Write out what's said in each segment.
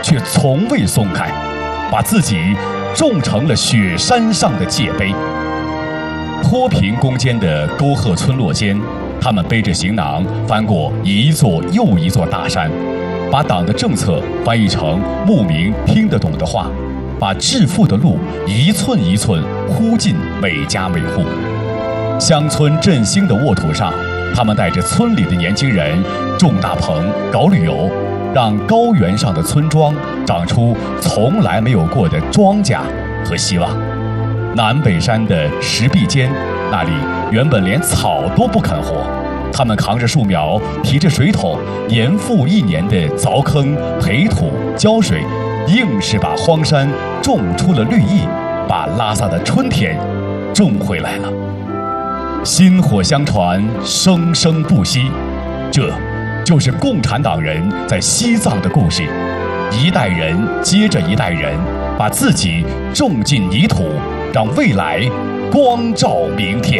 却从未松开，把自己种成了雪山上的界碑。脱贫攻坚的沟壑村落间，他们背着行囊翻过一座又一座大山，把党的政策翻译成牧民听得懂的话，把致富的路一寸一寸铺进每家每户。乡村振兴的沃土上，他们带着村里的年轻人种大棚、搞旅游，让高原上的村庄长出从来没有过的庄稼和希望。南北山的石壁间，那里原本连草都不肯活，他们扛着树苗，提着水桶，年复一年的凿坑、培土、浇水，硬是把荒山种出了绿意，把拉萨的春天种回来了。薪火相传，生生不息，这就是共产党人在西藏的故事。一代人接着一代人，把自己种进泥土，让未来光照明天。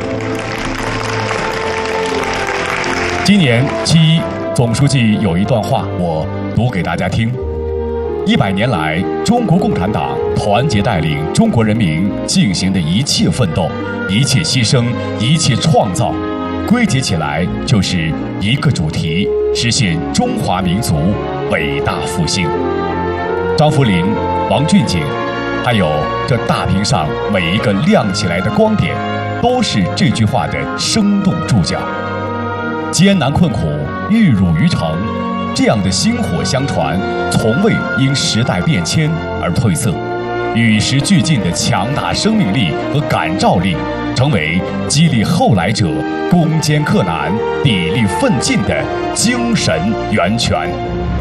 今年7·1，总书记有一段话，我读给大家听。100年来，中国共产党团结带领中国人民进行的一切奋斗、一切牺牲、一切创造，归结起来就是一个主题：实现中华民族伟大复兴。张福林、王俊景，还有这大屏上每一个亮起来的光点，都是这句话的生动注脚。艰难困苦，玉汝于成，这样的薪火相传，从未因时代变迁而褪色。与时俱进的强大生命力和感召力，成为激励后来者攻坚克难、砥砺奋进的精神源泉。